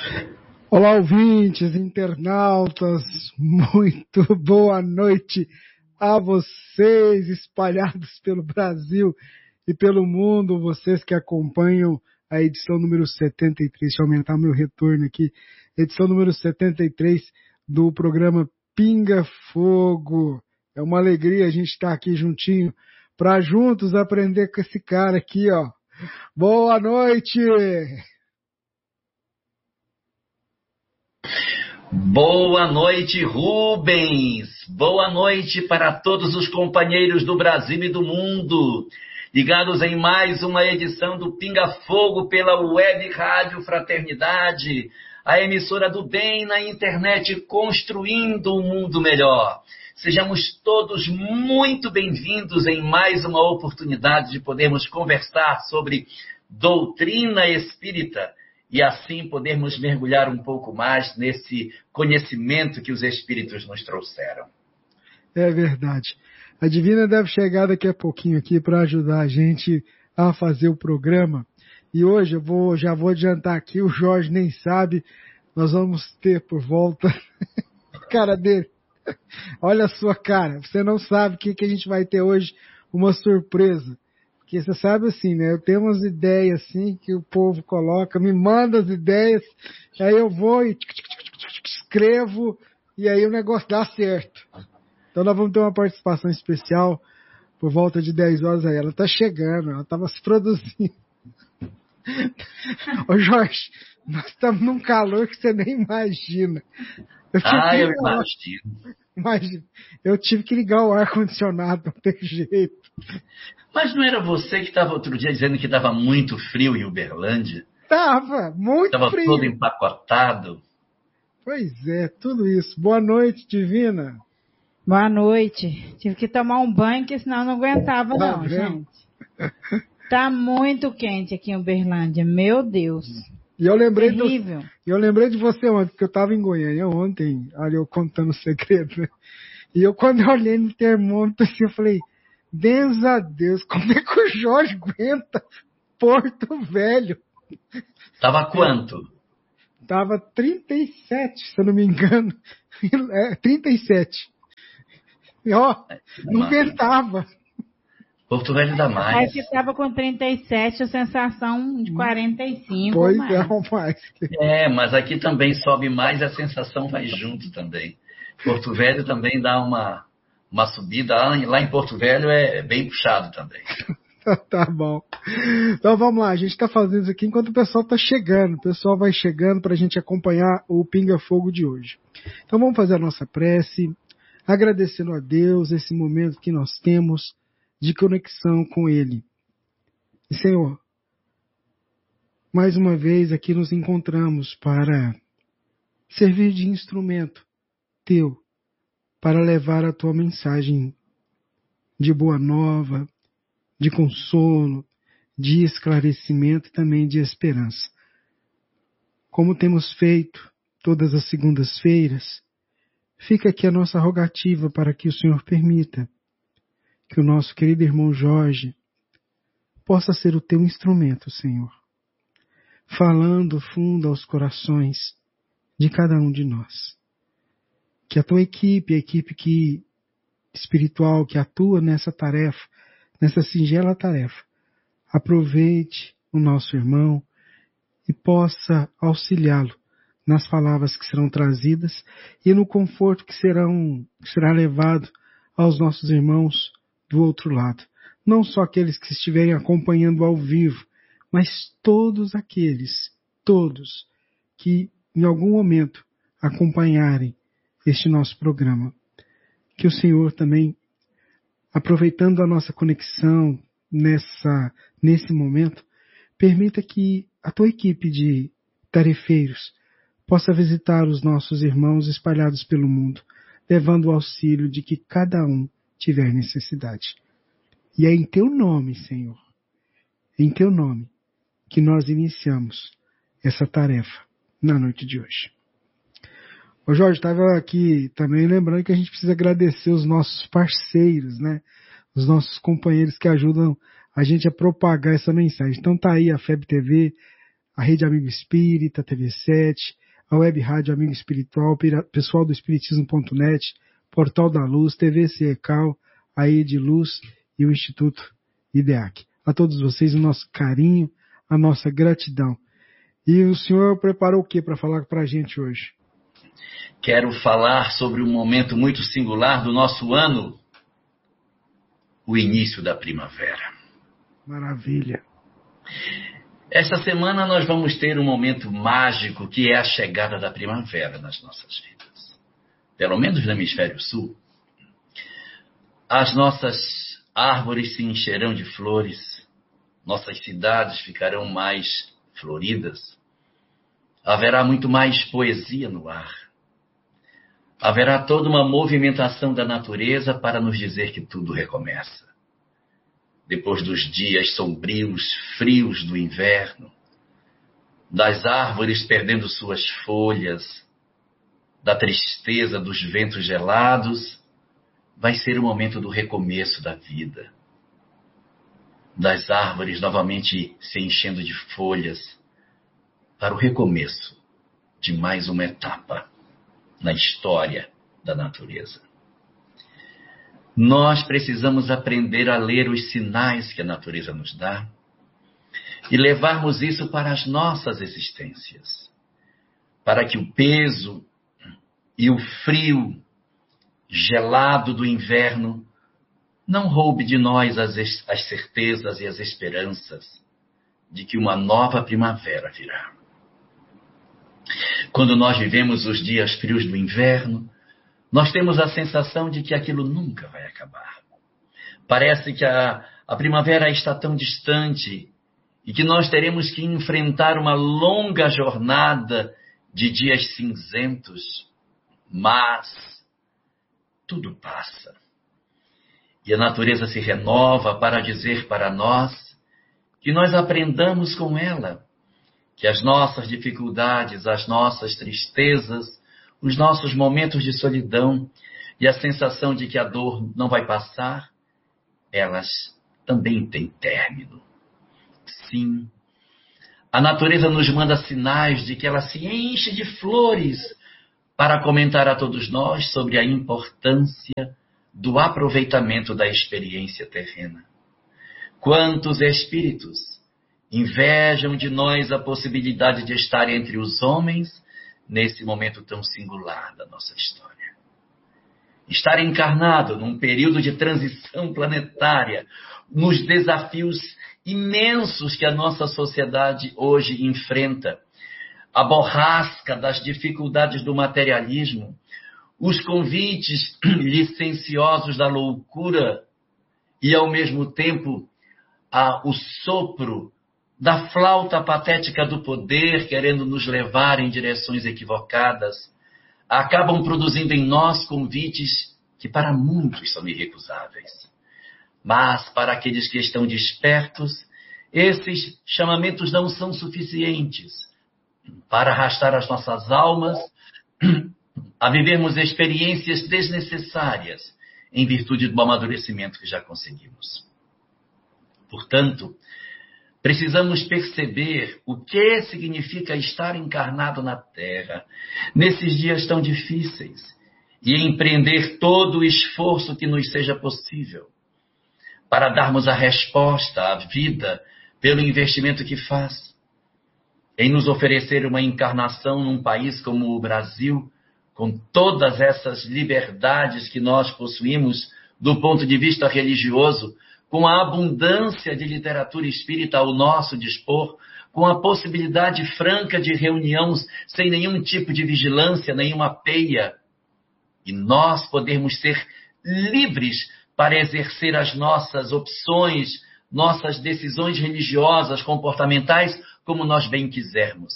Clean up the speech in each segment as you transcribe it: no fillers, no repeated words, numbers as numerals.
Olá, ouvintes, internautas, muito boa noite a vocês espalhados pelo Brasil e pelo mundo, vocês que acompanham a edição número 73, deixa eu aumentar meu retorno aqui, edição número 73 do programa Pinga Fogo. É uma alegria a gente estar aqui juntinho para juntos aprender com esse cara aqui, ó. Boa noite! Boa noite, Rubens! Boa noite para todos os companheiros do Brasil e do mundo, ligados em mais uma edição do Pinga Fogo pela Web Rádio Fraternidade, a emissora do bem na internet, construindo um mundo melhor. Sejamos todos muito bem-vindos em mais uma oportunidade de podermos conversar sobre doutrina espírita, e assim podermos mergulhar um pouco mais nesse conhecimento que os Espíritos nos trouxeram. É verdade. A Divina deve chegar daqui a pouquinho aqui para ajudar a gente a fazer o programa. E hoje já vou adiantar aqui, o Jorge nem sabe, nós vamos ter por volta a cara dele. Olha a sua cara, você não sabe o que a gente vai ter hoje, uma surpresa. Porque você sabe assim, né? Eu tenho umas ideias assim que o povo coloca, me manda as ideias, aí eu vou e escrevo e aí o negócio dá certo. Então nós vamos ter uma participação especial por volta de 10 horas aí. Ela tá chegando, ela estava se produzindo. Ô Jorge, nós estamos num calor que você nem imagina. Eu imagino. Imagina, eu tive que ligar o ar-condicionado, não tem jeito. Mas não era você que estava outro dia dizendo que estava muito frio em Uberlândia? Estava muito frio. Estava todo empacotado. Pois é, tudo isso. Boa noite, Divina. Boa noite. Tive que tomar um banho, porque senão eu não aguentava não, gente. Tá muito quente aqui em Uberlândia, meu Deus. E eu lembrei terrível. Eu lembrei de você ontem, porque eu estava em Goiânia ontem, ali eu contando o segredo, né? E quando eu olhei no termômetro, assim, eu falei, Deus a Deus, como é que o Jorge aguenta Porto Velho? Tava quanto? Tava 37, se eu não me engano. 37. E ó, não aguentava. Porto Velho dá mais. Aí que estava com 37, a sensação de 45. Pois mais. é, mais. Mas aqui também sobe mais e a sensação vai junto também. Porto Velho também dá uma subida. Lá em Porto Velho é bem puxado também. Tá bom. Então vamos lá, a gente está fazendo isso aqui enquanto o pessoal está chegando. O pessoal vai chegando para a gente acompanhar o Pinga Fogo de hoje. Então vamos fazer a nossa prece, agradecendo a Deus esse momento que nós temos de conexão com Ele. E Senhor, mais uma vez aqui nos encontramos para servir de instrumento Teu, para levar a Tua mensagem de boa nova, de consolo, de esclarecimento e também de esperança. Como temos feito todas as segundas-feiras, fica aqui a nossa rogativa para que o Senhor permita que o nosso querido irmão Jorge possa ser o teu instrumento, Senhor, falando fundo aos corações de cada um de nós. Que a tua equipe, a equipe espiritual que atua nessa tarefa, nessa singela tarefa, aproveite o nosso irmão e possa auxiliá-lo nas palavras que serão trazidas e no conforto que será levado aos nossos irmãos do outro lado. Não só aqueles que estiverem acompanhando ao vivo, mas todos aqueles, todos que em algum momento acompanharem este nosso programa. Que o Senhor também, aproveitando a nossa conexão nesse momento, permita que a tua equipe de tarefeiros possa visitar os nossos irmãos espalhados pelo mundo, levando o auxílio de que cada um tiver necessidade. E é em teu nome, Senhor, em teu nome, que nós iniciamos essa tarefa na noite de hoje. Ô Jorge, estava aqui também lembrando que a gente precisa agradecer os nossos parceiros, né? Os nossos companheiros que ajudam a gente a propagar essa mensagem. Então tá aí a FEB TV, a Rede Amigo Espírita, TV7, a Web Rádio Amigo Espiritual, pessoal do Espiritismo.net, Portal da Luz, TV CECAL, a Ediluz e o Instituto IDEAC. A todos vocês o nosso carinho, a nossa gratidão. E o senhor preparou o que para falar para a gente hoje? Quero falar sobre um momento muito singular do nosso ano, o início da primavera. Maravilha. Esta semana nós vamos ter um momento mágico que é a chegada da primavera nas nossas vidas. Pelo menos no hemisfério sul. As nossas árvores se encherão de flores, nossas cidades ficarão mais floridas, haverá muito mais poesia no ar. Haverá toda uma movimentação da natureza para nos dizer que tudo recomeça. Depois dos dias sombrios, frios do inverno, das árvores perdendo suas folhas, da tristeza dos ventos gelados, vai ser o momento do recomeço da vida. Das árvores novamente se enchendo de folhas, para o recomeço de mais uma etapa na história da natureza. Nós precisamos aprender a ler os sinais que a natureza nos dá e levarmos isso para as nossas existências, para que o peso e o frio gelado do inverno não roube de nós as certezas e as esperanças de que uma nova primavera virá. Quando nós vivemos os dias frios do inverno, nós temos a sensação de que aquilo nunca vai acabar. Parece que a primavera está tão distante e que nós teremos que enfrentar uma longa jornada de dias cinzentos, mas tudo passa. E a natureza se renova para dizer para nós que nós aprendamos com ela, que as nossas dificuldades, as nossas tristezas, os nossos momentos de solidão e a sensação de que a dor não vai passar, elas também têm término. Sim, a natureza nos manda sinais de que ela se enche de flores para comentar a todos nós sobre a importância do aproveitamento da experiência terrena. Quantos espíritos invejam de nós a possibilidade de estar entre os homens nesse momento tão singular da nossa história. Estar encarnado num período de transição planetária, nos desafios imensos que a nossa sociedade hoje enfrenta, a borrasca das dificuldades do materialismo, os convites licenciosos da loucura e, ao mesmo tempo, o sopro da flauta patética do poder querendo nos levar em direções equivocadas, acabam produzindo em nós convites que para muitos são irrecusáveis. Mas para aqueles que estão despertos, esses chamamentos não são suficientes para arrastar as nossas almas a vivermos experiências desnecessárias em virtude do amadurecimento que já conseguimos. Portanto, precisamos perceber o que significa estar encarnado na Terra nesses dias tão difíceis e empreender todo o esforço que nos seja possível para darmos a resposta à vida pelo investimento que faz em nos oferecer uma encarnação num país como o Brasil, com todas essas liberdades que nós possuímos do ponto de vista religioso, com a abundância de literatura espírita ao nosso dispor, com a possibilidade franca de reuniões sem nenhum tipo de vigilância, nenhuma peia, e nós podermos ser livres para exercer as nossas opções, nossas decisões religiosas, comportamentais, como nós bem quisermos.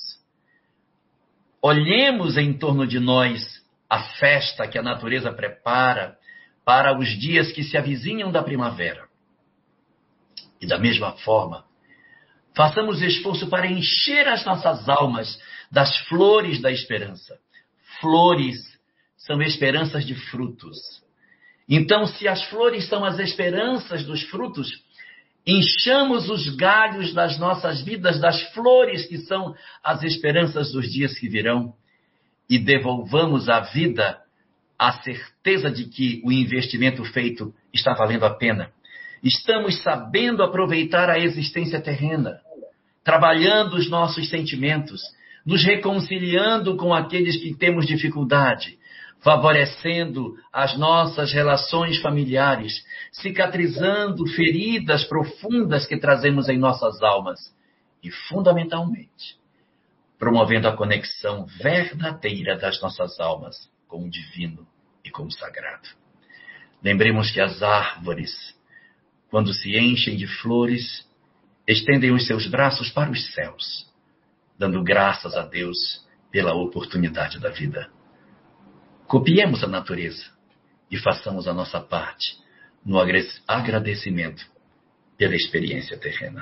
Olhemos em torno de nós a festa que a natureza prepara para os dias que se avizinham da primavera. E da mesma forma, façamos esforço para encher as nossas almas das flores da esperança. Flores são esperanças de frutos. Então, se as flores são as esperanças dos frutos, Enchamos os galhos das nossas vidas das flores que são as esperanças dos dias que virão e devolvamos à vida a certeza de que o investimento feito está valendo a pena. Estamos sabendo aproveitar a existência terrena, trabalhando os nossos sentimentos, nos reconciliando com aqueles que temos dificuldade, favorecendo as nossas relações familiares, cicatrizando feridas profundas que trazemos em nossas almas e, fundamentalmente, promovendo a conexão verdadeira das nossas almas com o divino e com o sagrado. Lembremos que as árvores, quando se enchem de flores, estendem os seus braços para os céus, dando graças a Deus pela oportunidade da vida. Copiemos a natureza e façamos a nossa parte no agradecimento pela experiência terrena.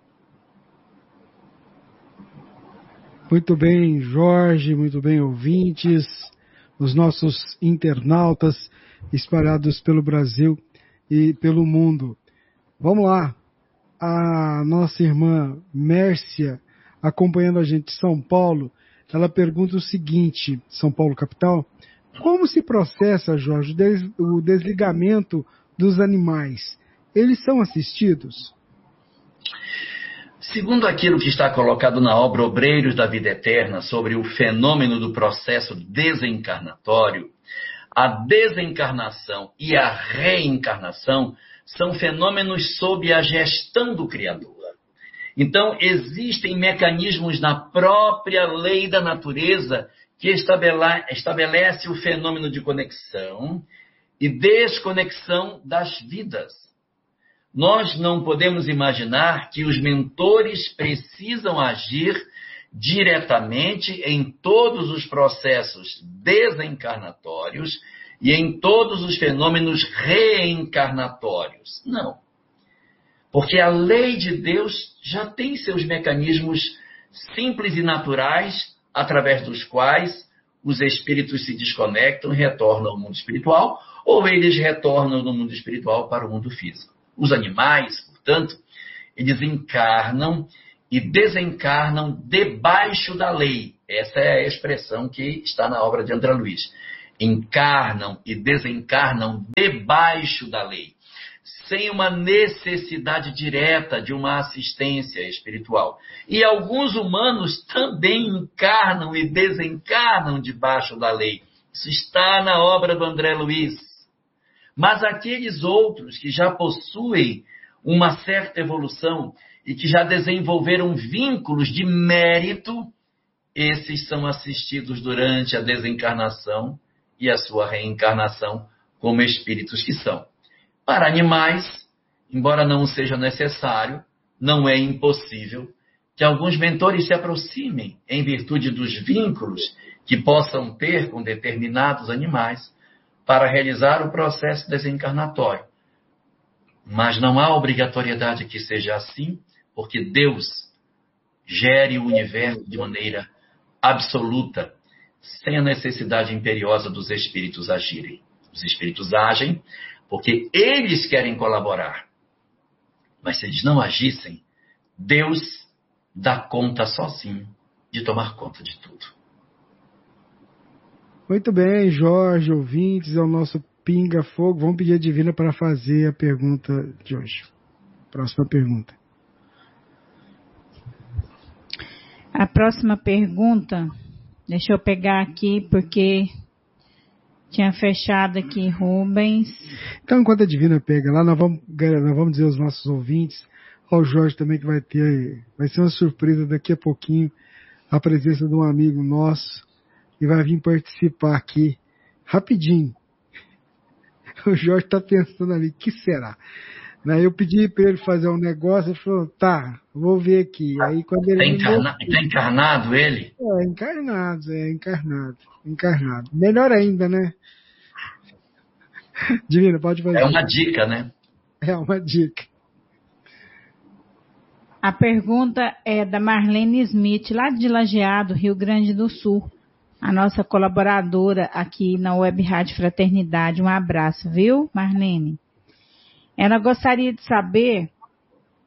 Muito bem, Jorge, muito bem, ouvintes, os nossos internautas espalhados pelo Brasil e pelo mundo. Vamos lá, a nossa irmã Mércia, acompanhando a gente de São Paulo, ela pergunta o seguinte, São Paulo capital: como se processa, Jorge, o desligamento dos animais? Eles são assistidos? Segundo aquilo que está colocado na obra Obreiros da Vida Eterna sobre o fenômeno do processo desencarnatório, a desencarnação e a reencarnação são fenômenos sob a gestão do Criador. Então, existem mecanismos na própria lei da natureza que estabelece o fenômeno de conexão e desconexão das vidas. Nós não podemos imaginar que os mentores precisam agir diretamente em todos os processos desencarnatórios e em todos os fenômenos reencarnatórios. Não. Porque a lei de Deus já tem seus mecanismos simples e naturais, através dos quais os espíritos se desconectam e retornam ao mundo espiritual, ou eles retornam do mundo espiritual para o mundo físico. Os animais, portanto, eles encarnam e desencarnam debaixo da lei. Essa é a expressão que está na obra de André Luiz. Encarnam e desencarnam debaixo da lei, sem uma necessidade direta de uma assistência espiritual. E alguns humanos também encarnam e desencarnam debaixo da lei. Isso está na obra do André Luiz. Mas aqueles outros que já possuem uma certa evolução e que já desenvolveram vínculos de mérito, esses são assistidos durante a desencarnação e a sua reencarnação como espíritos que são. Para animais, embora não seja necessário, não é impossível que alguns mentores se aproximem em virtude dos vínculos que possam ter com determinados animais para realizar o processo desencarnatório. Mas não há obrigatoriedade que seja assim, porque Deus gere o universo de maneira absoluta, sem a necessidade imperiosa dos espíritos agirem. Os espíritos agem porque eles querem colaborar. Mas se eles não agissem, Deus dá conta sozinho de tomar conta de tudo. Muito bem, Jorge, ouvintes, é o nosso Pinga Fogo. Vamos pedir a Divina para fazer a pergunta de hoje. Próxima pergunta. A próxima pergunta, deixa eu pegar aqui, porque tinha fechado aqui Rubens. Então, enquanto a Divina pega lá, nós vamos dizer aos nossos ouvintes, ao Jorge também, que vai ser uma surpresa daqui a pouquinho, a presença de um amigo nosso, e vai vir participar aqui rapidinho. O Jorge está pensando ali, o que será? Eu pedi para ele fazer um negócio, ele falou, tá, vou ver aqui. Aí quando ele está encarnado ele? Encarnado. Melhor ainda, né? Divina, pode fazer. É uma dica, né? É uma dica. A pergunta é da Marlene Smith, lá de Lajeado, Rio Grande do Sul. A nossa colaboradora aqui na Web Rádio Fraternidade. Um abraço, viu, Marlene? Ela gostaria de saber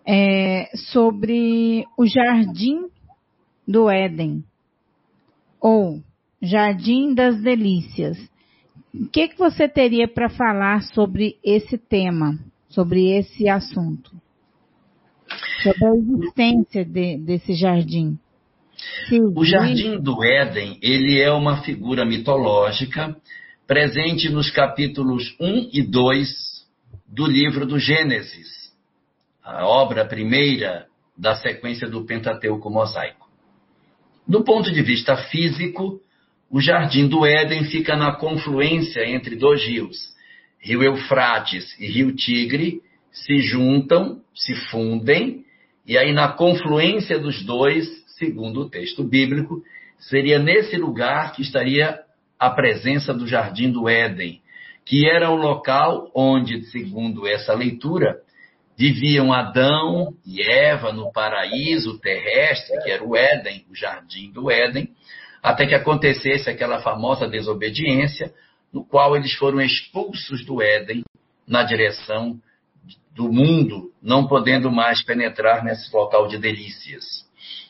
sobre o Jardim do Éden, ou Jardim das Delícias. O que você teria para falar sobre esse tema, sobre esse assunto? Sobre a existência desse jardim. O Jardim do Éden, ele é uma figura mitológica presente nos capítulos 1 e 2 do livro do Gênesis, a obra primeira da sequência do Pentateuco mosaico. Do ponto de vista físico, o Jardim do Éden fica na confluência entre dois rios, Rio Eufrates e Rio Tigre, se juntam, se fundem, e aí na confluência dos dois, segundo o texto bíblico, seria nesse lugar que estaria a presença do Jardim do Éden, que era o local onde, segundo essa leitura, viviam Adão e Eva no paraíso terrestre, que era o Éden, o Jardim do Éden, até que acontecesse aquela famosa desobediência, no qual eles foram expulsos do Éden na direção do mundo, não podendo mais penetrar nesse local de delícias.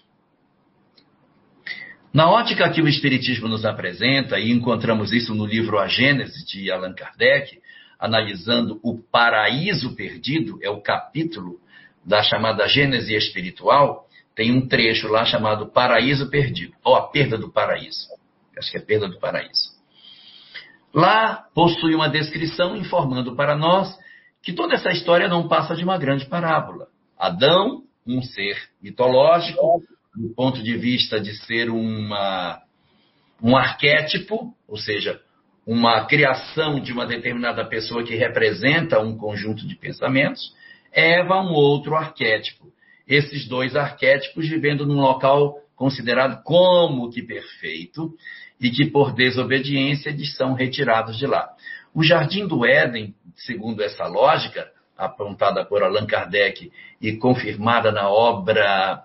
Na ótica que o Espiritismo nos apresenta, e encontramos isso no livro A Gênese, de Allan Kardec, analisando o paraíso perdido, é o capítulo da chamada Gênese espiritual, tem um trecho lá chamado Paraíso Perdido, ou a perda do paraíso. Acho que é perda do paraíso. Lá possui uma descrição informando para nós que toda essa história não passa de uma grande parábola. Adão, um ser mitológico, do ponto de vista de ser um arquétipo, ou seja, uma criação de uma determinada pessoa que representa um conjunto de pensamentos. Eva, um outro arquétipo. Esses dois arquétipos vivendo num local considerado como que perfeito e que por desobediência eles são retirados de lá. O Jardim do Éden, segundo essa lógica, apontada por Allan Kardec e confirmada na obra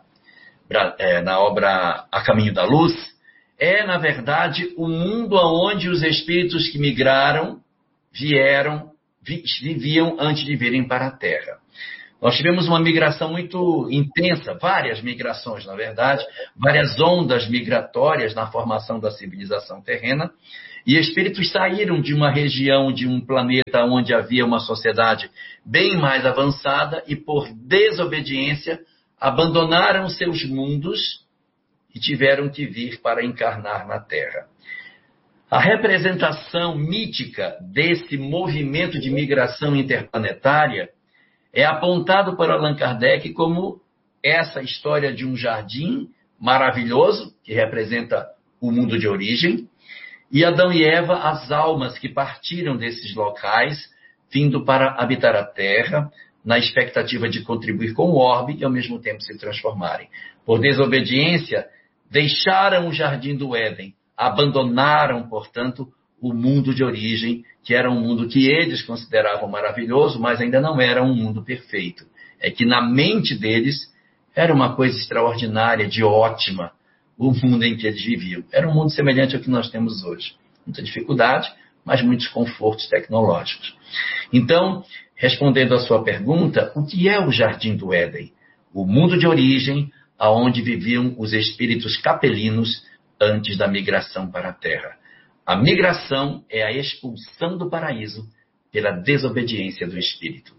A Caminho da Luz, é, na verdade, o mundo onde os espíritos que migraram, viviam antes de virem para a Terra. Nós tivemos uma migração muito intensa, várias migrações, na verdade, várias ondas migratórias na formação da civilização terrena, e espíritos saíram de uma região, de um planeta onde havia uma sociedade bem mais avançada e, por desobediência, abandonaram seus mundos e tiveram que vir para encarnar na Terra. A representação mítica desse movimento de migração interplanetária é apontado por Allan Kardec como essa história de um jardim maravilhoso, que representa o mundo de origem, e Adão e Eva, as almas que partiram desses locais, vindo para habitar a Terra, na expectativa de contribuir com o orbe e, ao mesmo tempo, se transformarem. Por desobediência, deixaram o Jardim do Éden, abandonaram, portanto, o mundo de origem, que era um mundo que eles consideravam maravilhoso, mas ainda não era um mundo perfeito. É que na mente deles era uma coisa extraordinária, de ótima, o mundo em que eles viviam. Era um mundo semelhante ao que nós temos hoje. Muita dificuldade, mas muitos confortos tecnológicos. Então, respondendo à sua pergunta, o que é o Jardim do Éden? O mundo de origem, aonde viviam os espíritos capelinos antes da migração para a Terra. A migração é a expulsão do paraíso pela desobediência do espírito.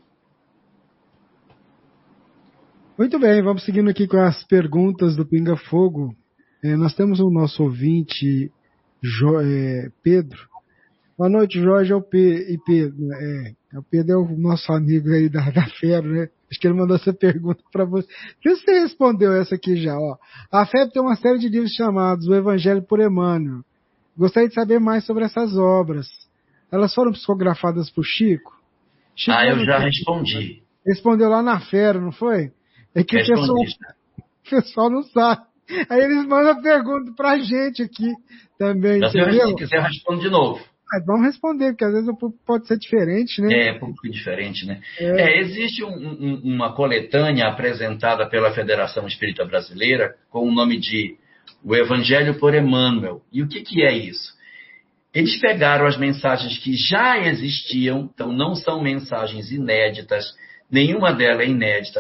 Muito bem, vamos seguindo aqui com as perguntas do Pinga Fogo. Nós temos o nosso ouvinte, Pedro. Boa noite, Jorge e Pedro. O Pedro é o nosso amigo aí da FEB, né? Acho que ele mandou essa pergunta para você. Você respondeu essa aqui já, ó. A FEB tem uma série de livros chamados O Evangelho por Emmanuel. Gostaria de saber mais sobre essas obras. Elas foram psicografadas por Chico? Eu já respondi. Respondeu lá na Fera, não foi? É que o pessoal não sabe. Aí eles mandam a pergunta pra gente aqui também, entendeu? Se quiser, eu respondo de novo. Vamos responder, porque às vezes o público pode ser diferente, né? Um pouco diferente, né? Existe uma coletânea apresentada pela Federação Espírita Brasileira com o nome de O Evangelho por Emmanuel. E o que é isso? Eles pegaram as mensagens que já existiam, então não são mensagens inéditas, nenhuma delas é inédita.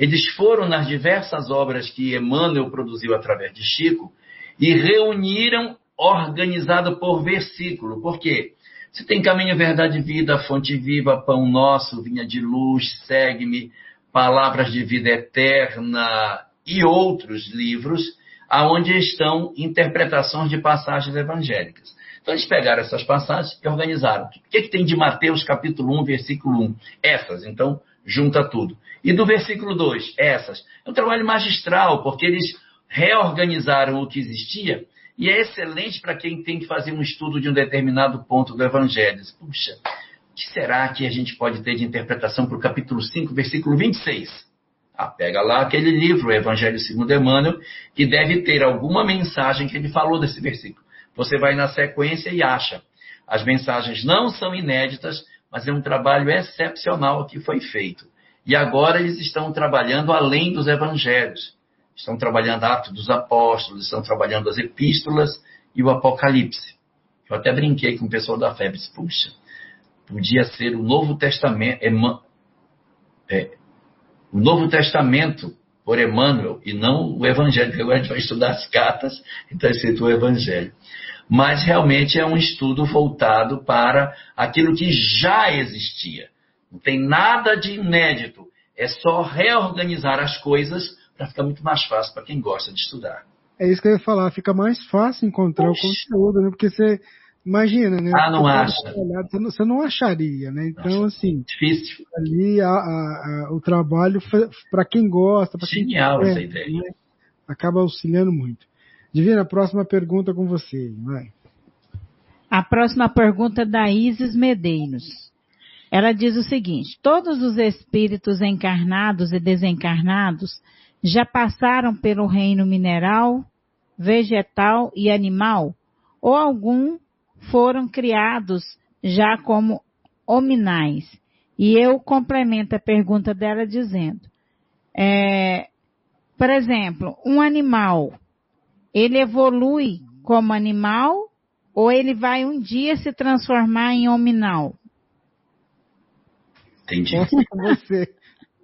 Eles foram nas diversas obras que Emmanuel produziu através de Chico e reuniram, organizado por versículo. Por quê? Você tem Caminho, Verdade e Vida, Fonte Viva, Pão Nosso, Vinha de Luz, Segue-me, Palavras de Vida Eterna e outros livros, aonde estão interpretações de passagens evangélicas. Então, eles pegaram essas passagens e organizaram. O que tem de Mateus, capítulo 1, versículo 1? Essas. Então, junta tudo. E do versículo 2? Essas. É um trabalho magistral, porque eles reorganizaram o que existia e é excelente para quem tem que fazer um estudo de um determinado ponto do Evangelho. Puxa, o que será que a gente pode ter de interpretação para o capítulo 5, versículo 26? Pega lá aquele livro, o Evangelho segundo Emmanuel, que deve ter alguma mensagem que ele falou desse versículo. Você vai na sequência e acha. As mensagens não são inéditas, mas é um trabalho excepcional que foi feito. E agora eles estão trabalhando além dos evangelhos. Estão trabalhando Atos dos Apóstolos, estão trabalhando as epístolas e o Apocalipse. Eu até brinquei com o pessoal da FEB. Puxa, podia ser o Novo Testamento, o Novo Testamento por Emmanuel e não o Evangelho, porque agora a gente vai estudar as cartas e está escrito o Evangelho. Mas realmente é um estudo voltado para aquilo que já existia. Não tem nada de inédito. É só reorganizar as coisas para ficar muito mais fácil para quem gosta de estudar. É isso que eu ia falar. Fica mais fácil encontrar o conteúdo, né? Porque você imagina, né? Não acha. Você não acharia, né? Então, assim... Difícil. Ali o trabalho, para quem gosta... Genial essa ideia. Né? Acaba auxiliando muito. Divina, a próxima pergunta com você. Vai. A próxima pergunta é da Isis Medeiros. Ela diz o seguinte: todos os espíritos encarnados e desencarnados já passaram pelo reino mineral, vegetal e animal? Ou algum foram criados já como hominais? E eu complemento a pergunta dela dizendo, por exemplo, um animal, ele evolui como animal ou ele vai um dia se transformar em hominal? Entendi. Você.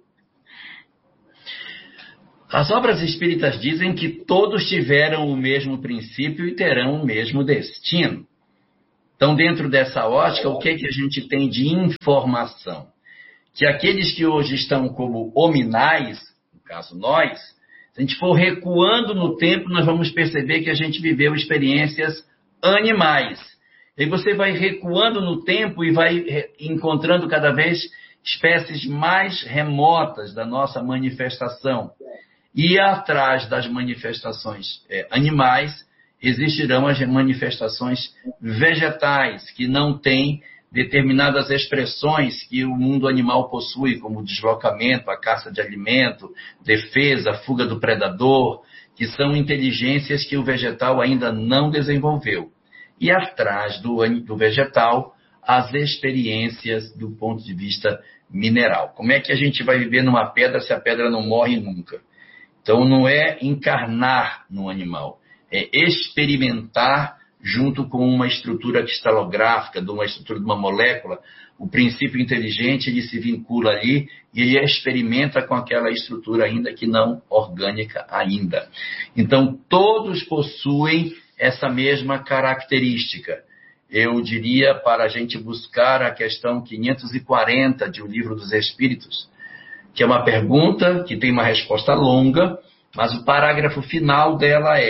As obras espíritas dizem que todos tiveram o mesmo princípio e terão o mesmo destino. Então, dentro dessa ótica, o que a gente tem de informação? Que aqueles que hoje estão como hominais, no caso nós, se a gente for recuando no tempo, nós vamos perceber que a gente viveu experiências animais. E você vai recuando no tempo e vai encontrando cada vez espécies mais remotas da nossa manifestação. E atrás das manifestações animais, existirão as manifestações vegetais, que não têm determinadas expressões que o mundo animal possui, como o deslocamento, a caça de alimento, defesa, fuga do predador, que são inteligências que o vegetal ainda não desenvolveu. E atrás do vegetal, as experiências do ponto de vista mineral. Como é que a gente vai viver numa pedra se a pedra não morre nunca? Então, não é encarnar no animal, é experimentar junto com uma estrutura cristalográfica, de uma estrutura de uma molécula. O princípio inteligente, ele se vincula ali e ele experimenta com aquela estrutura ainda que não orgânica ainda. Então, todos possuem essa mesma característica. Eu diria, para a gente buscar a questão 540 de O Livro dos Espíritos, que é uma pergunta que tem uma resposta longa, mas o parágrafo final dela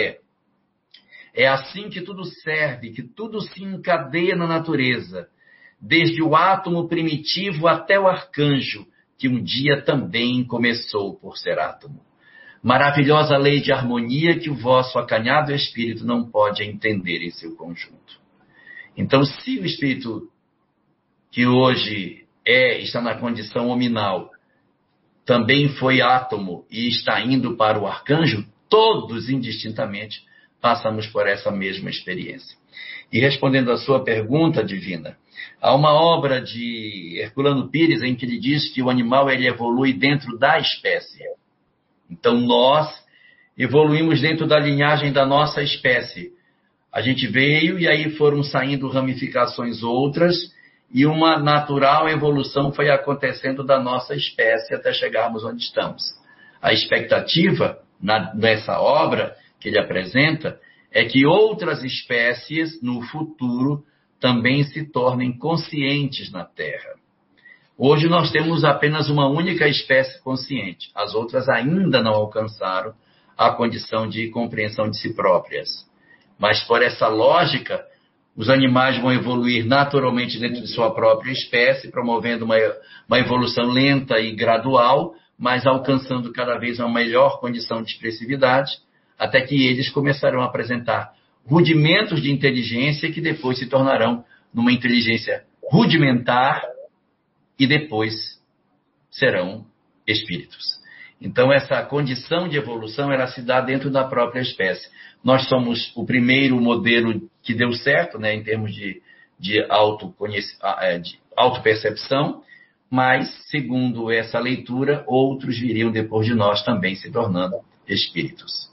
é assim que tudo serve, que tudo se encadeia na natureza, desde o átomo primitivo até o arcanjo, que um dia também começou por ser átomo. Maravilhosa lei de harmonia que o vosso acanhado espírito não pode entender em seu conjunto. Então, se o espírito que hoje está na condição hominal, também foi átomo e está indo para o arcanjo, todos indistintamente passamos por essa mesma experiência. E respondendo à sua pergunta, Divina, há uma obra de Herculano Pires em que ele diz que o animal ele evolui dentro da espécie. Então nós evoluímos dentro da linhagem da nossa espécie. A gente veio e aí foram saindo ramificações outras e uma natural evolução foi acontecendo da nossa espécie até chegarmos onde estamos. A expectativa nessa obra que ele apresenta é que outras espécies no futuro também se tornem conscientes na Terra. Hoje nós temos apenas uma única espécie consciente. As outras ainda não alcançaram a condição de compreensão de si próprias. Mas por essa lógica, os animais vão evoluir naturalmente dentro de sua própria espécie, promovendo uma evolução lenta e gradual, mas alcançando cada vez uma melhor condição de expressividade, até que eles começarão a apresentar rudimentos de inteligência que depois se tornarão numa inteligência rudimentar e depois serão espíritos. Então, essa condição de evolução, ela se dá dentro da própria espécie. Nós somos o primeiro modelo que deu certo, né, em termos de autopercepção, mas, segundo essa leitura, outros viriam depois de nós também se tornando espíritos.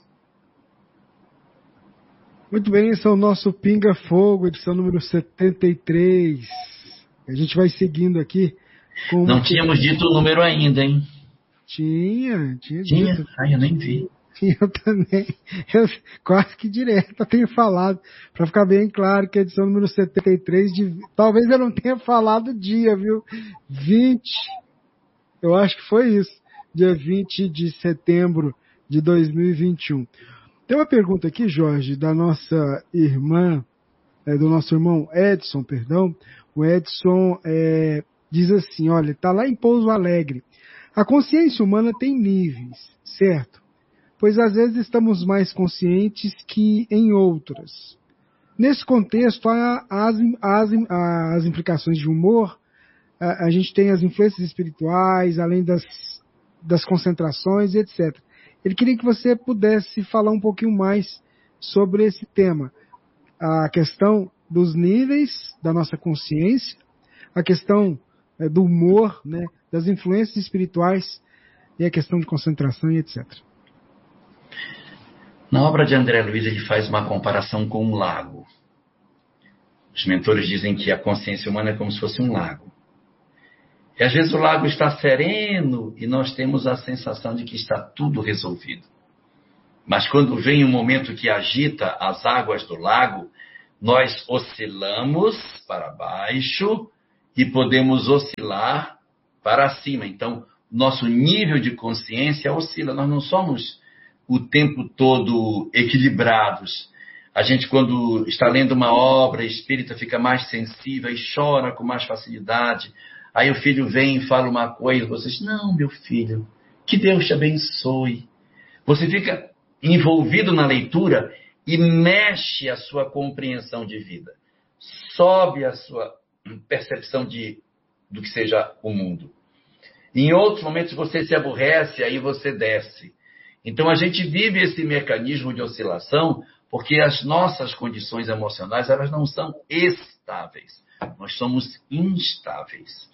Muito bem, esse é o nosso Pinga Fogo, edição número 73. A gente vai seguindo aqui. Não tínhamos dito o número ainda, hein? Tinha dito. Ai, eu nem vi. Eu também. Eu quase que direto tenho falado, para ficar bem claro que a edição número 73, talvez eu não tenha falado o dia, viu? 20, eu acho que foi isso, dia 20 de setembro de 2021. Tem uma pergunta aqui, Jorge, da nossa irmã, do nosso irmão Edson, perdão. O Edson diz assim, olha, está lá em Pouso Alegre. A consciência humana tem níveis, certo? Pois às vezes estamos mais conscientes que em outras. Nesse contexto, há as implicações de humor, a gente tem as influências espirituais, além das concentrações, etc. Ele queria que você pudesse falar um pouquinho mais sobre esse tema. A questão dos níveis da nossa consciência, a questão do humor, né, das influências espirituais e a questão de concentração e etc. Na obra de André Luiz, ele faz uma comparação com um lago. Os mentores dizem que a consciência humana é como se fosse um lago. E às vezes o lago está sereno e nós temos a sensação de que está tudo resolvido. Mas quando vem um momento que agita as águas do lago, nós oscilamos para baixo e podemos oscilar para cima. Então, nosso nível de consciência oscila. Nós não somos o tempo todo equilibrados. A gente, quando está lendo uma obra espírita, fica mais sensível e chora com mais facilidade. Aí o filho vem e fala uma coisa, você diz, não, meu filho, que Deus te abençoe. Você fica envolvido na leitura e mexe a sua compreensão de vida. Sobe a sua percepção do que seja o mundo. Em outros momentos você se aborrece, aí você desce. Então a gente vive esse mecanismo de oscilação porque as nossas condições emocionais, elas não são estáveis. Nós somos instáveis.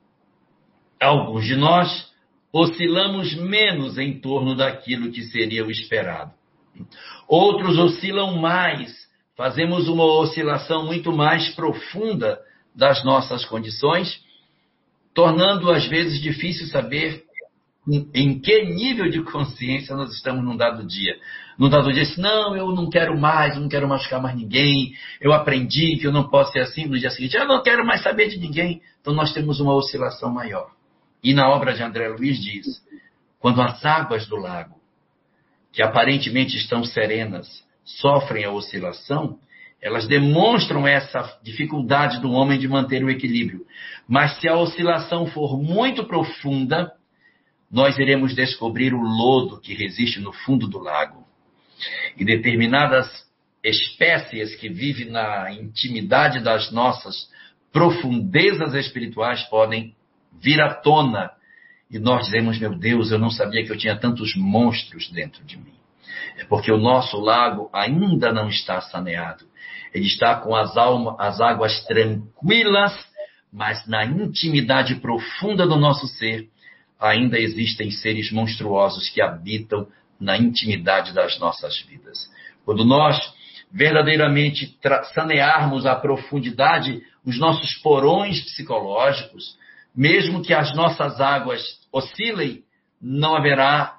Alguns de nós oscilamos menos em torno daquilo que seria o esperado. Outros oscilam mais. Fazemos uma oscilação muito mais profunda das nossas condições, tornando às vezes difícil saber em que nível de consciência nós estamos num dado dia. Num dado dia, assim, não, eu não quero mais, eu não quero machucar mais ninguém, eu aprendi que eu não posso ser assim. No dia seguinte, eu não quero mais saber de ninguém. Então nós temos uma oscilação maior. E na obra de André Luiz diz, quando as águas do lago, que aparentemente estão serenas, sofrem a oscilação, elas demonstram essa dificuldade do homem de manter o equilíbrio. Mas se a oscilação for muito profunda, nós iremos descobrir o lodo que resiste no fundo do lago. E determinadas espécies que vivem na intimidade das nossas profundezas espirituais podem vir à tona. E nós dizemos, meu Deus, eu não sabia que eu tinha tantos monstros dentro de mim. É porque o nosso lago ainda não está saneado. Ele está com as águas tranquilas, mas na intimidade profunda do nosso ser, ainda existem seres monstruosos que habitam na intimidade das nossas vidas. Quando nós verdadeiramente sanearmos a profundidade, os nossos porões psicológicos, mesmo que as nossas águas oscilem, não haverá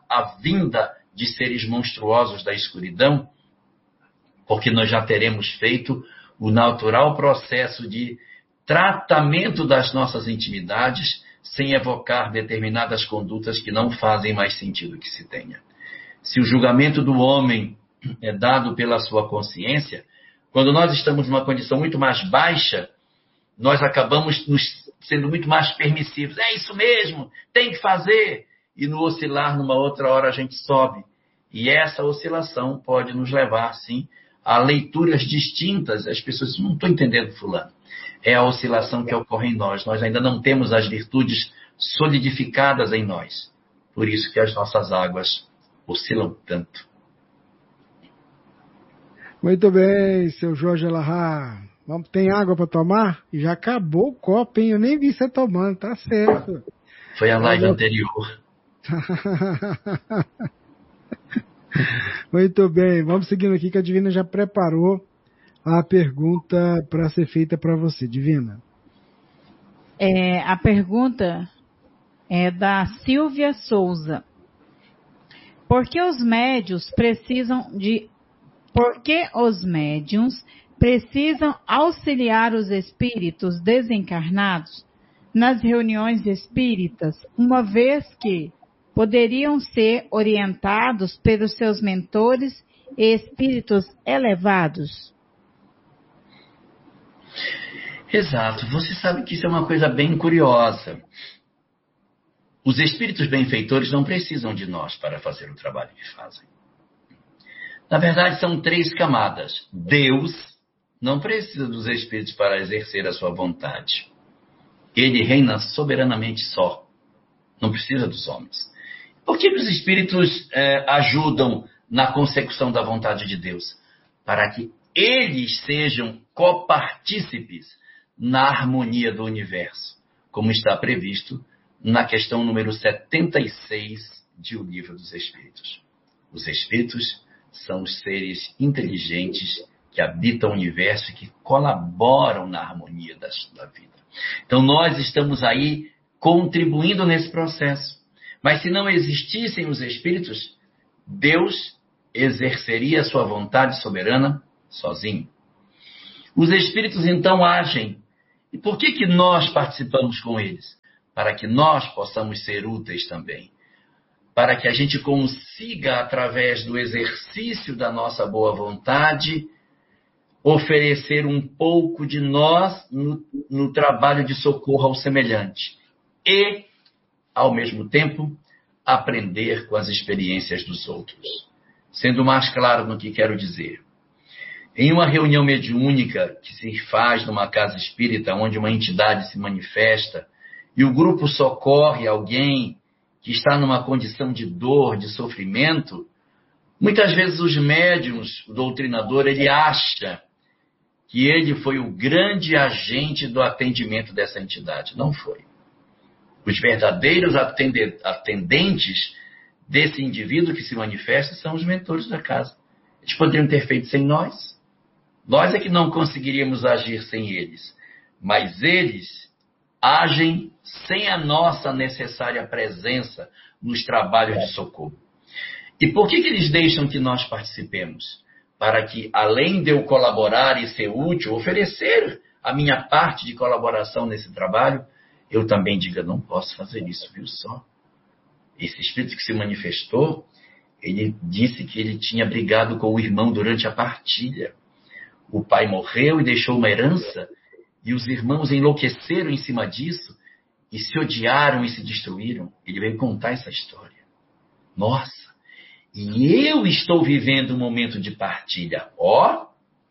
a vinda de seres monstruosos da escuridão, porque nós já teremos feito o natural processo de tratamento das nossas intimidades, sem evocar determinadas condutas que não fazem mais sentido que se tenha. Se o julgamento do homem é dado pela sua consciência, quando nós estamos numa condição muito mais baixa, nós acabamos sendo muito mais permissivos. É isso mesmo, tem que fazer. E no oscilar, numa outra hora, a gente sobe. E essa oscilação pode nos levar, sim, a leituras distintas. As pessoas não estão entendendo fulano. É a oscilação que ocorre em nós. Nós ainda não temos as virtudes solidificadas em nós. Por isso que as nossas águas oscilam tanto. Muito bem, seu Jorge Elahá. Tem água para tomar? Já acabou o copo, hein? Eu nem vi você tomando, tá certo. Foi a live anterior. Muito bem, vamos seguindo aqui que a Divina já preparou a pergunta para ser feita para você, Divina. A pergunta é da Silvia Souza. Por que os médiuns precisam auxiliar os espíritos desencarnados nas reuniões espíritas, uma vez que poderiam ser orientados pelos seus mentores e espíritos elevados? Exato. Você sabe que isso é uma coisa bem curiosa. Os espíritos benfeitores não precisam de nós para fazer o trabalho que fazem. Na verdade, são 3 camadas. Deus não precisa dos espíritos para exercer a sua vontade. Ele reina soberanamente só. Não precisa dos homens. Por que os espíritos ajudam na consecução da vontade de Deus? Para que eles sejam copartícipes na harmonia do universo, como está previsto na questão número 76 de O Livro dos Espíritos. Os espíritos são os seres inteligentes que habitam o universo e que colaboram na harmonia da vida. Então nós estamos aí contribuindo nesse processo. Mas se não existissem os espíritos, Deus exerceria a sua vontade soberana sozinho. Os espíritos então agem. E por que nós participamos com eles? Para que nós possamos ser úteis também. Para que a gente consiga, através do exercício da nossa boa vontade, oferecer um pouco de nós no trabalho de socorro ao semelhante. E, ao mesmo tempo, aprender com as experiências dos outros. Sendo mais claro no que quero dizer. Em uma reunião mediúnica que se faz numa casa espírita, onde uma entidade se manifesta, e o grupo socorre alguém que está numa condição de dor, de sofrimento, muitas vezes os médiuns, o doutrinador, ele acha que ele foi o grande agente do atendimento dessa entidade. Não foi. Os verdadeiros atendentes desse indivíduo que se manifesta são os mentores da casa. Eles poderiam ter feito sem nós. Nós é que não conseguiríamos agir sem eles. Mas eles agem sem a nossa necessária presença nos trabalhos de socorro. E por que eles deixam que nós participemos? Para que, além de eu colaborar e ser útil, oferecer a minha parte de colaboração nesse trabalho, eu também diga, não posso fazer isso, viu só? Esse espírito que se manifestou, ele disse que ele tinha brigado com o irmão durante a partilha. O pai morreu e deixou uma herança, e os irmãos enlouqueceram em cima disso, e se odiaram e se destruíram. Ele veio contar essa história. Nossa! E eu estou vivendo um momento de partilha. Ó!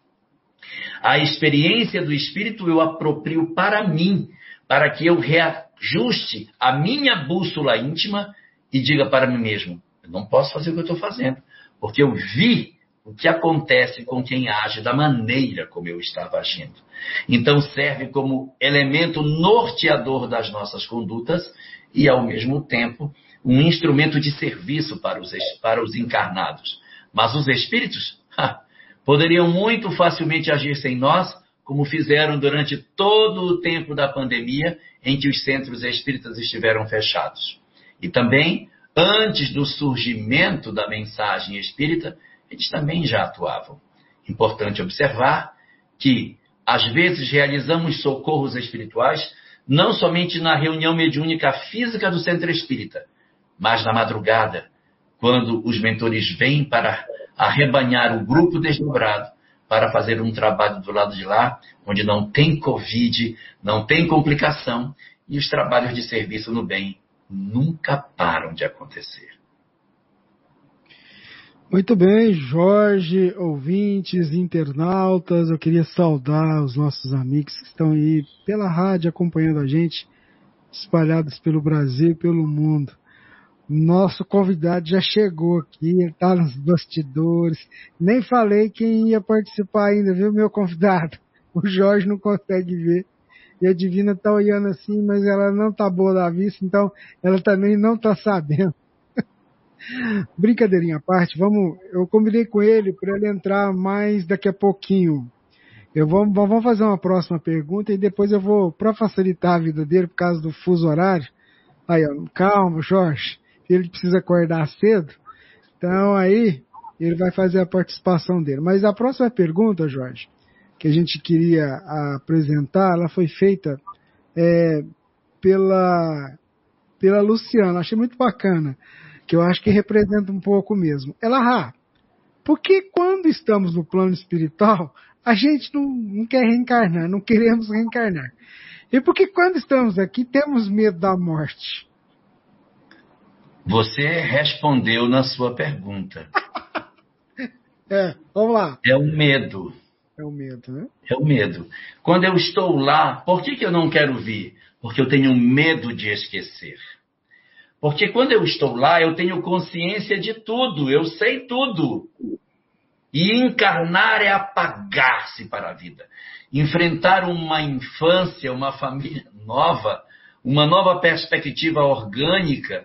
A experiência do Espírito eu aproprio para mim, para que eu reajuste a minha bússola íntima e diga para mim mesmo, eu não posso fazer o que eu estou fazendo, porque eu vi o que acontece com quem age da maneira como eu estava agindo. Então serve como elemento norteador das nossas condutas e, ao mesmo tempo, um instrumento de serviço para os encarnados. Mas os espíritos poderiam muito facilmente agir sem nós, como fizeram durante todo o tempo da pandemia em que os centros espíritas estiveram fechados. E também antes do surgimento da mensagem espírita, eles também já atuavam. Importante observar que, às vezes, realizamos socorros espirituais não somente na reunião mediúnica física do centro espírita, mas na madrugada, quando os mentores vêm para arrebanhar o grupo desdobrado, para fazer um trabalho do lado de lá, onde não tem Covid, não tem complicação, e os trabalhos de serviço no bem nunca param de acontecer. Muito bem, Jorge, ouvintes, internautas, eu queria saudar os nossos amigos que estão aí pela rádio acompanhando a gente, espalhados pelo Brasil e pelo mundo. Nosso convidado já chegou aqui, ele está nos bastidores. Nem falei quem ia participar ainda, viu, meu convidado? O Jorge não consegue ver. E a Divina está olhando assim, mas ela não está boa da vista, então ela também não está sabendo. Brincadeirinha à parte, eu combinei com ele para ele entrar mais daqui a pouquinho. Vamos fazer uma próxima pergunta e depois eu vou, para facilitar a vida dele, por causa do fuso horário. Aí, ó, calma, Jorge. Ele precisa acordar cedo, então aí ele vai fazer a participação dele. Mas a próxima pergunta, Jorge, que a gente queria apresentar, ela foi feita pela Luciana. Achei muito bacana, que eu acho que representa um pouco mesmo. Ela, por que quando estamos no plano espiritual, a gente não quer reencarnar, não queremos reencarnar? E por que quando estamos aqui temos medo da morte? Você respondeu na sua pergunta. Vamos lá. É o medo. É o medo, né? É o medo. Quando eu estou lá, por que eu não quero vir? Porque eu tenho medo de esquecer. Porque quando eu estou lá, eu tenho consciência de tudo, eu sei tudo. E encarnar é apagar-se para a vida. Enfrentar uma infância, uma família nova, uma nova perspectiva orgânica.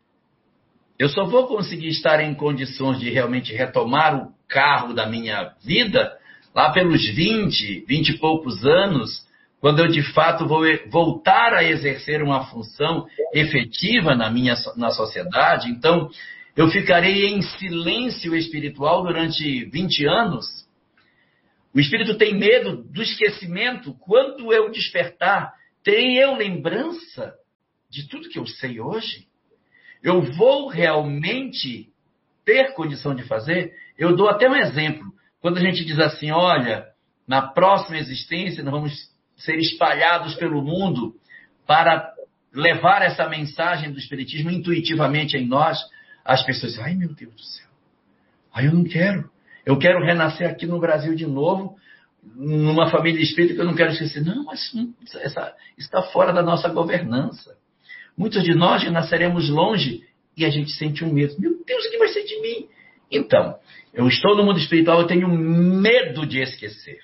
Eu só vou conseguir estar em condições de realmente retomar o carro da minha vida lá pelos 20 e poucos anos, quando eu de fato vou voltar a exercer uma função efetiva na sociedade. Então, eu ficarei em silêncio espiritual durante 20 anos. O espírito tem medo do esquecimento. Quando eu despertar, terei eu lembrança de tudo que eu sei hoje? Eu vou realmente ter condição de fazer? Eu dou até um exemplo. Quando a gente diz assim, olha, na próxima existência nós vamos ser espalhados pelo mundo para levar essa mensagem do Espiritismo intuitivamente em nós, as pessoas dizem, ai meu Deus do céu, eu não quero. Eu quero renascer aqui no Brasil de novo, numa família espírita que eu não quero esquecer. Não, mas isso está fora da nossa governança. Muitos de nós nasceremos longe e a gente sente um medo. Meu Deus, o que vai ser de mim? Então, eu estou no mundo espiritual, eu tenho medo de esquecer.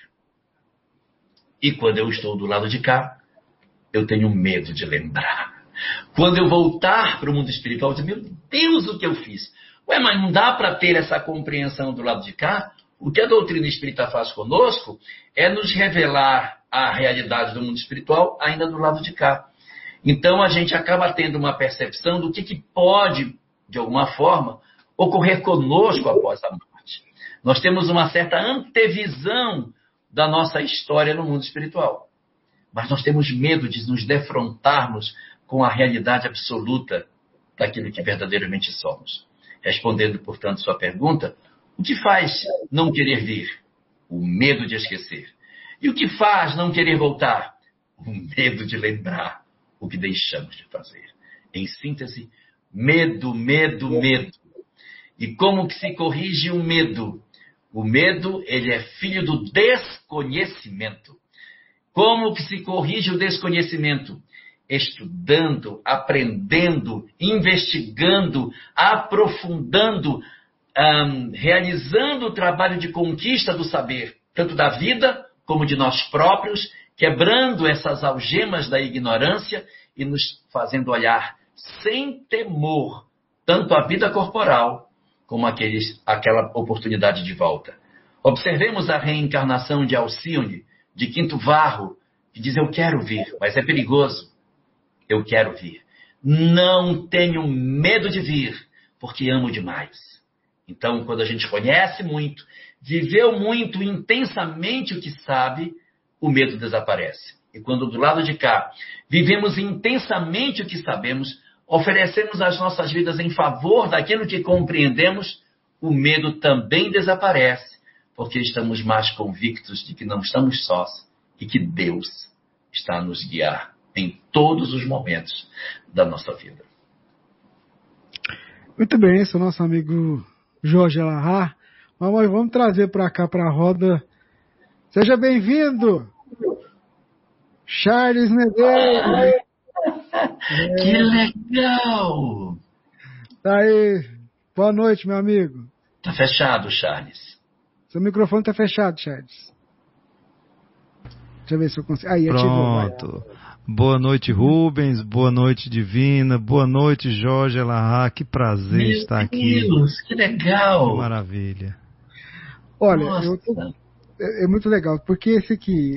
E quando eu estou do lado de cá, eu tenho medo de lembrar. Quando eu voltar para o mundo espiritual, eu digo, meu Deus, o que eu fiz? Mas não dá para ter essa compreensão do lado de cá? O que a doutrina espírita faz conosco é nos revelar a realidade do mundo espiritual ainda do lado de cá. Então, a gente acaba tendo uma percepção do que pode, de alguma forma, ocorrer conosco após a morte. Nós temos uma certa antevisão da nossa história no mundo espiritual. Mas nós temos medo de nos defrontarmos com a realidade absoluta daquilo que verdadeiramente somos. Respondendo, portanto, sua pergunta, o que faz não querer vir? O medo de esquecer. E o que faz não querer voltar? O medo de lembrar o que deixamos de fazer. Em síntese, medo, medo, medo. E como que se corrige o medo? O medo, ele é filho do desconhecimento. Como que se corrige o desconhecimento? Estudando, aprendendo, investigando, aprofundando, realizando o trabalho de conquista do saber, tanto da vida como de nós próprios, quebrando essas algemas da ignorância e nos fazendo olhar sem temor, tanto a vida corporal como aquela oportunidade de volta. Observemos a reencarnação de Alcione, de Quinto Varro, que diz, eu quero vir, mas é perigoso. Eu quero vir. Não tenho medo de vir, porque amo demais. Então, quando a gente conhece muito, viveu muito intensamente o que sabe, o medo desaparece. E quando do lado de cá vivemos intensamente o que sabemos, oferecemos as nossas vidas em favor daquilo que compreendemos, o medo também desaparece, porque estamos mais convictos de que não estamos sós e que Deus está a nos guiar em todos os momentos da nossa vida. Muito bem, esse é o nosso amigo Jorge Elahá. Vamos trazer para cá, para a roda. Seja bem-vindo, Charles Medeiros. Que legal! Tá aí. Boa noite, meu amigo. Tá fechado, Charles. Seu microfone tá fechado, Charles. Deixa eu ver se eu consigo. Aí, pronto. Boa noite, Rubens. Boa noite, Divina. Boa noite, Jorge Elahá. Que prazer estar aqui. Meu Deus, que legal. Que maravilha. Olha, é muito legal, porque esse aqui,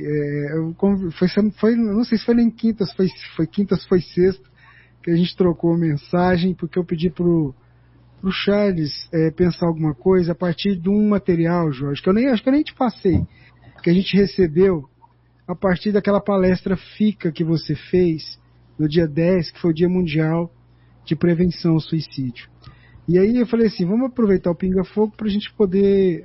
não sei se foi nem quintas, foi quintas, foi sexta, que a gente trocou a mensagem, porque eu pedi pro Charles pensar alguma coisa a partir de um material, Jorge, que acho que eu nem te passei, que a gente recebeu a partir daquela palestra FICA que você fez no dia 10, que foi o Dia Mundial de Prevenção ao Suicídio. E aí eu falei assim, vamos aproveitar o Pinga Fogo para a gente poder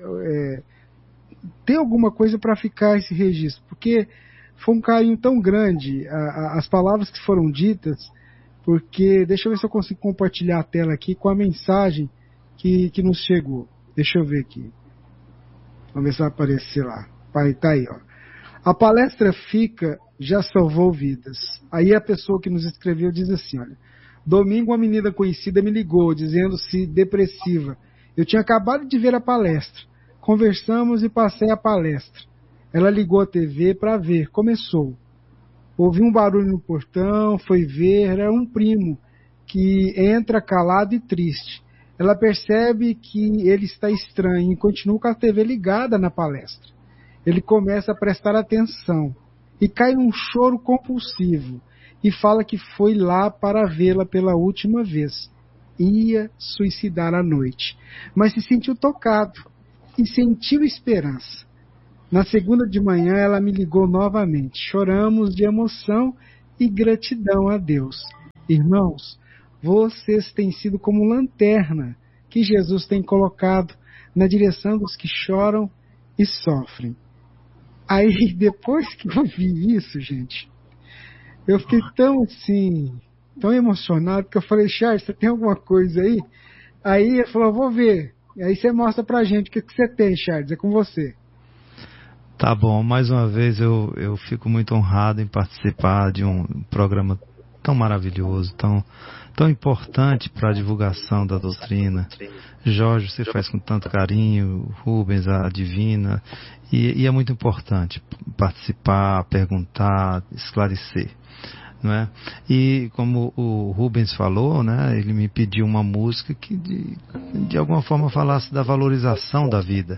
ter alguma coisa para ficar esse registro, porque foi um carinho tão grande as palavras que foram ditas, porque deixa eu ver se eu consigo compartilhar a tela aqui com a mensagem que nos chegou. Deixa eu ver aqui. Vamos ver se vai aparecer lá. Tá aí, ó. A palestra FICA já salvou vidas. Aí a pessoa que nos escreveu diz assim, olha, domingo uma menina conhecida me ligou dizendo-se depressiva. Eu tinha acabado de ver a palestra. Conversamos e passei a palestra. Ela ligou a TV para ver. Começou. Ouvi um barulho no portão, foi ver, era um primo que entra calado e triste. Ela percebe que ele está estranho e continua com a TV ligada na palestra. Ele começa a prestar atenção e cai num choro compulsivo e fala que foi lá para vê-la pela última vez. Ia suicidar à noite, mas se sentiu tocado e sentiu esperança. Na segunda de manhã ela me ligou novamente. Choramos de emoção e gratidão a Deus. Irmãos, vocês têm sido como lanterna que Jesus tem colocado na direção dos que choram e sofrem. Aí, depois que eu vi isso, gente, eu fiquei tão assim, tão emocionado, que eu falei, Charles, você tem alguma coisa aí? Aí ele falou, vou ver. E aí você mostra pra gente o que você tem, Charles, é com você. Tá bom, mais uma vez eu fico muito honrado em participar de um programa tão maravilhoso, tão importante para a divulgação da doutrina. Jorge, você faz com tanto carinho, Rubens, a Divina, e é muito importante participar, perguntar, esclarecer, não é? E como o Rubens falou, né, ele me pediu uma música que de alguma forma falasse da valorização da vida.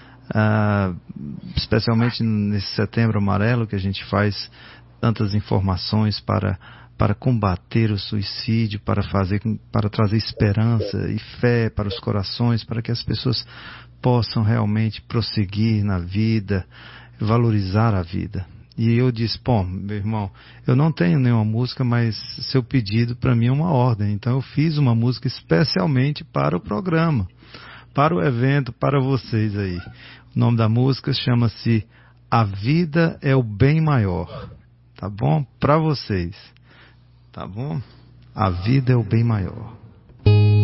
Especialmente nesse Setembro Amarelo, que a gente faz tantas informações para combater o suicídio, para trazer esperança e fé para os corações, para que as pessoas possam realmente prosseguir na vida, valorizar a vida. E eu disse, bom, meu irmão, eu não tenho nenhuma música, mas seu pedido para mim é uma ordem. Então eu fiz uma música especialmente para o programa, para o evento, para vocês aí. O nome da música chama-se A Vida é o Bem Maior. Tá bom? Para vocês. Tá bom? A vida é o bem maior.